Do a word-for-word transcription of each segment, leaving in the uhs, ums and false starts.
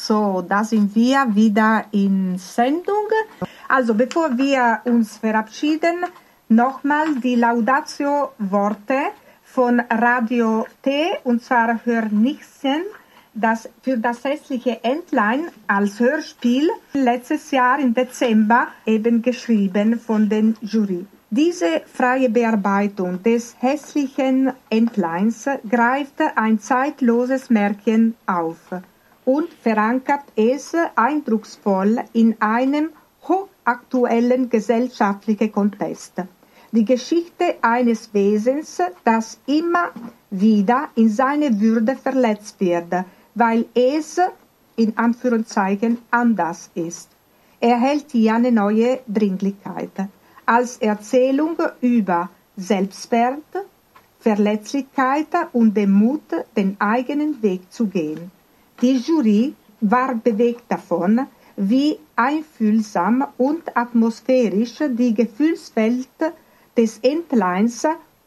So, da sind wir wieder in Sendung. Also, bevor wir uns verabschieden, nochmal die Laudatio-Worte von Radio T, und zwar Hörnchen, das für das hässliche Entlein als Hörspiel letztes Jahr im Dezember eben geschrieben von den Jury. Diese freie Bearbeitung des hässlichen Entleins greift ein zeitloses Märchen auf und verankert es eindrucksvoll in einem hochaktuellen gesellschaftlichen Kontext. Die Geschichte eines Wesens, das immer wieder in seine Würde verletzt wird, weil es in Anführungszeichen anders ist, erhält hier eine neue Dringlichkeit. Als Erzählung über Selbstwert, Verletzlichkeit und den Mut, den eigenen Weg zu gehen. Die Jury war bewegt davon, wie einfühlsam und atmosphärisch die Gefühlswelt des Entleins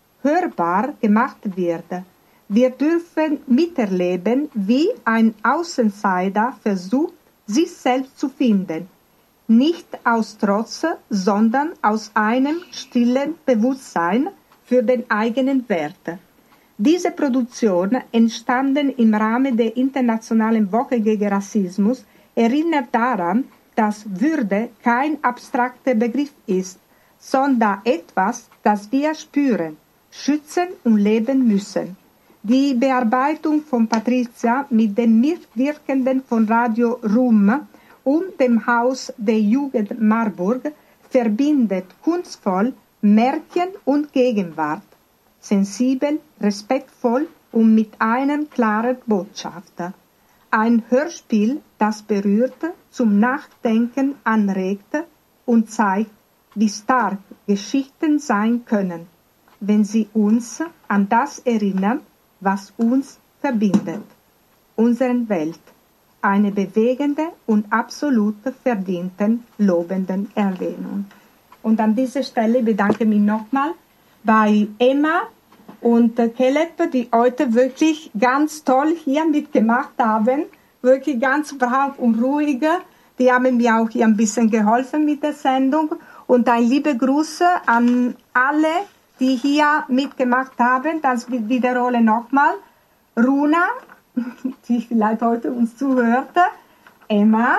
hörbar gemacht wird. Wir dürfen miterleben, wie ein Außenseiter versucht, sich selbst zu finden. Nicht aus Trotz, sondern aus einem stillen Bewusstsein für den eigenen Wert. Diese Produktion, entstanden im Rahmen der Internationalen Woche gegen Rassismus, erinnert daran, dass Würde kein abstrakter Begriff ist, sondern etwas, das wir spüren, schützen und leben müssen. Die Bearbeitung von Patricia mit den Mitwirkenden von Radio Rum und dem Haus der Jugend Marburg verbindet kunstvoll Märchen und Gegenwart, sensibel, respektvoll und mit einer klaren Botschaft. Ein Hörspiel, das berührt, zum Nachdenken anregt und zeigt, wie stark Geschichten sein können, wenn sie uns an das erinnern, was uns verbindet, unsere Welt. Eine bewegende und absolut verdienten, lobenden Erwähnung. Und an dieser Stelle bedanke ich mich nochmal bei Emma und Caleb, die heute wirklich ganz toll hier mitgemacht haben. Wirklich ganz brav und ruhig. Die haben mir auch hier ein bisschen geholfen mit der Sendung. Und ein liebe Grüße an alle, die hier mitgemacht haben. Das wiederhole nochmal. Runa, die vielleicht heute uns zuhörte, Emma,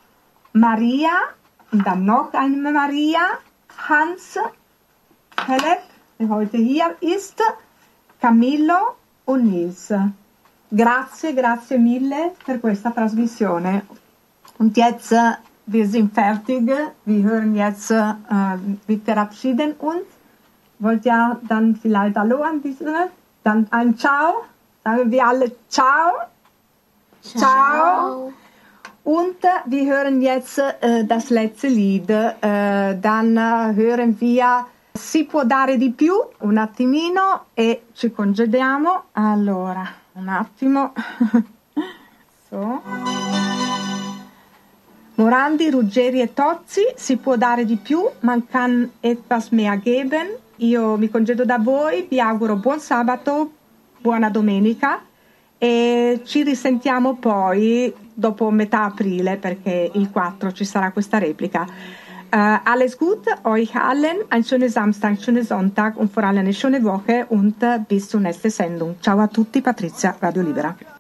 Maria, und dann noch eine Maria, Hans, Caleb, der heute hier ist, Camillo und Nils. Grazie, grazie mille per questa trasmissione. Und jetzt, wir sind fertig, wir hören jetzt, äh, wir verabschieden uns. Wollt ihr dann vielleicht Hallo an diese, dann ein Ciao? Sagen wir alle Ciao. Ciao. Ciao. Und äh, wir hören jetzt äh, das letzte Lied. Äh, dann äh, hören wir Si può dare di più, un attimino, e ci congediamo. Allora, un attimo. So. Morandi, Ruggeri e Tozzi, si può dare di più, man kann etwas mehr geben. Io mi congedo da voi, vi auguro buon sabato, buona domenica e ci risentiamo poi dopo metà aprile, perché il quattro ci sarà questa replica. Uh, alles gut, euch allen, ein schönes Samstag, ein schönes Sonntag und vor allem eine schöne Woche und uh, bis zur nächsten Sendung. Ciao a tutti, Patrizia, Radio Libera.